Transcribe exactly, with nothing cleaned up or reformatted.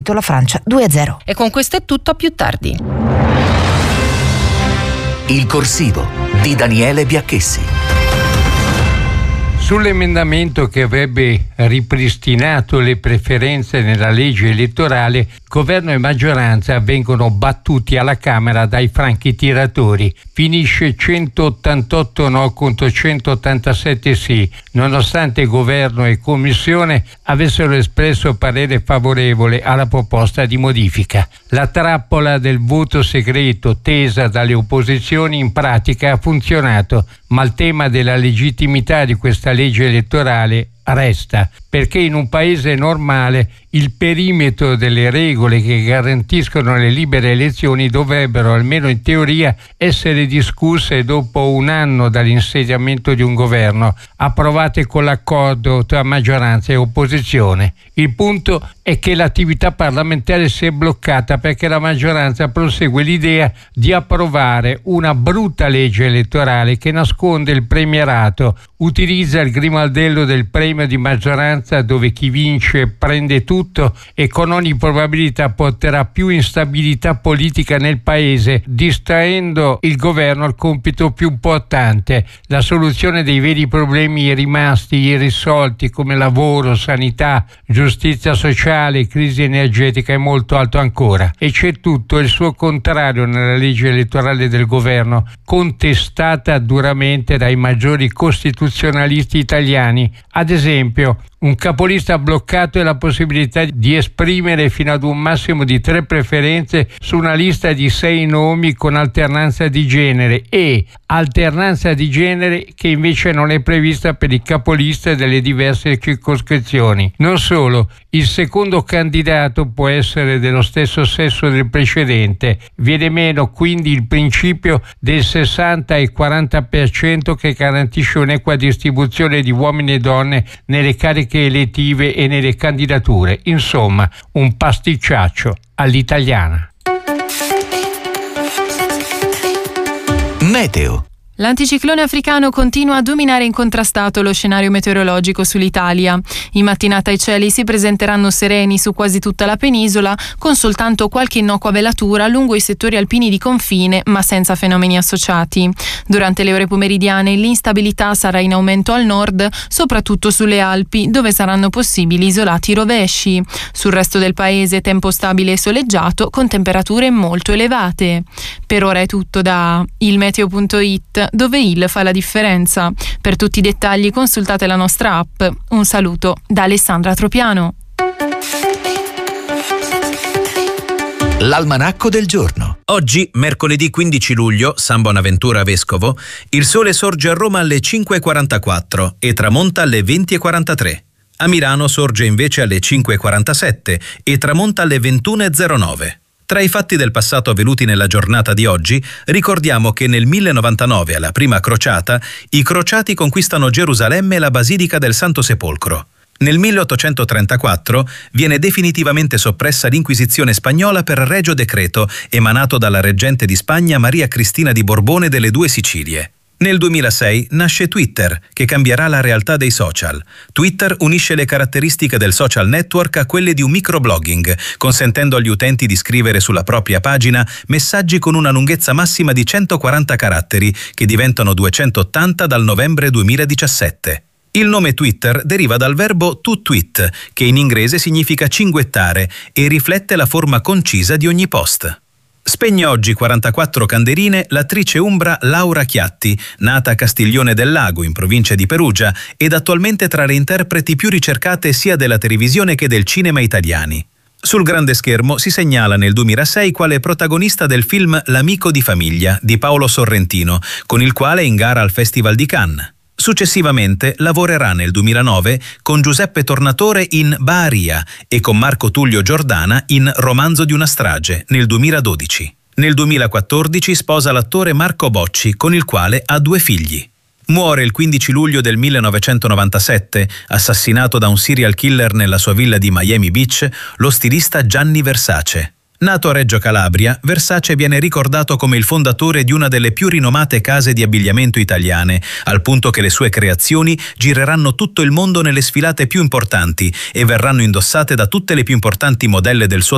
battuto la Francia due a zero. E con questo è tutto, a più tardi. Il corsivo di Daniele Biacchessi. Sull'emendamento che avrebbe ripristinato le preferenze nella legge elettorale, governo e maggioranza vengono battuti alla Camera dai franchi tiratori. Finisce centottantotto no contro centottantasette sì, nonostante governo e commissione avessero espresso parere favorevole alla proposta di modifica. La trappola del voto segreto tesa dalle opposizioni in pratica ha funzionato, ma il tema della legittimità di questa legge elettorale resta, perché in un paese normale il perimetro delle regole che garantiscono le libere elezioni dovrebbero, almeno in teoria, essere discusse dopo un anno dall'insediamento di un governo, approvate con l'accordo tra maggioranza e opposizione. Il punto è che l'attività parlamentare si è bloccata perché la maggioranza prosegue l'idea di approvare una brutta legge elettorale che nasconde il premierato, utilizza il grimaldello del premio di maggioranza dove chi vince prende tutto e con ogni probabilità porterà più instabilità politica nel paese, distraendo il governo al compito più importante, la soluzione dei veri problemi rimasti irrisolti come lavoro, sanità, giustizia sociale, crisi energetica e molto altro ancora. E c'è tutto il suo contrario nella legge elettorale del governo, contestata duramente dai maggiori costituzionalisti italiani. Ad esempio, un capolista bloccato è la possibilità di esprimere fino ad un massimo di tre preferenze su una lista di sei nomi con alternanza di genere e alternanza di genere che invece non è prevista per il capolista delle diverse circoscrizioni. Non solo, il secondo candidato può essere dello stesso sesso del precedente. Viene meno quindi il principio del sessanta e quaranta per cento che garantisce un'equa distribuzione di uomini e donne nelle cariche elettive e nelle candidature. Insomma, un pasticciaccio all'italiana. Meteo. L'anticiclone africano continua a dominare incontrastato lo scenario meteorologico sull'Italia. In mattinata i cieli si presenteranno sereni su quasi tutta la penisola, con soltanto qualche innocua velatura lungo i settori alpini di confine, ma senza fenomeni associati. Durante le ore pomeridiane l'instabilità sarà in aumento al nord, soprattutto sulle Alpi, dove saranno possibili isolati rovesci. Sul resto del paese tempo stabile e soleggiato, con temperature molto elevate. Per ora è tutto da ilmeteo punto it, dove il fa la differenza. Per tutti i dettagli consultate la nostra app. Un saluto da Alessandra Tropiano. L'almanacco del giorno. Oggi, mercoledì quindici luglio, San Bonaventura Vescovo, il sole sorge a Roma alle cinque e quarantaquattro e tramonta alle venti e quarantatré. A Milano sorge invece alle cinque e quarantasette e tramonta alle ventuno e zero nove. Tra i fatti del passato avvenuti nella giornata di oggi, ricordiamo che nel millenovantanove, alla prima crociata, i crociati conquistano Gerusalemme e la Basilica del Santo Sepolcro. Nel milleottocentotrentaquattro viene definitivamente soppressa l'Inquisizione spagnola per regio decreto emanato dalla reggente di Spagna Maria Cristina di Borbone delle Due Sicilie. Nel duemilasei nasce Twitter, che cambierà la realtà dei social. Twitter unisce le caratteristiche del social network a quelle di un microblogging, consentendo agli utenti di scrivere sulla propria pagina messaggi con una lunghezza massima di centoquaranta caratteri, che diventano duecentottanta dal novembre duemiladiciassette. Il nome Twitter deriva dal verbo to tweet, che in inglese significa cinguettare e riflette la forma concisa di ogni post. Spegne oggi quarantaquattro candeline l'attrice umbra Laura Chiatti, nata a Castiglione del Lago, in provincia di Perugia, ed attualmente tra le interpreti più ricercate sia della televisione che del cinema italiani. Sul grande schermo si segnala nel duemilasei quale protagonista del film L'amico di famiglia di Paolo Sorrentino, con il quale è in gara al Festival di Cannes. Successivamente lavorerà nel duemilanove con Giuseppe Tornatore in Baharia e con Marco Tullio Giordana in Romanzo di una strage nel duemiladodici. Nel duemilaquattordici sposa l'attore Marco Bocci, con il quale ha due figli. Muore il quindici luglio del millenovecentonovantasette, assassinato da un serial killer nella sua villa di Miami Beach, lo stilista Gianni Versace. Nato a Reggio Calabria, Versace viene ricordato come il fondatore di una delle più rinomate case di abbigliamento italiane, al punto che le sue creazioni gireranno tutto il mondo nelle sfilate più importanti e verranno indossate da tutte le più importanti modelle del suo